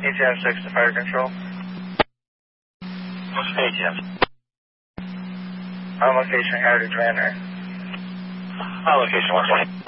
ATM 6 to fire control. What's ATM? On location, Heritage Manor. On location, 120.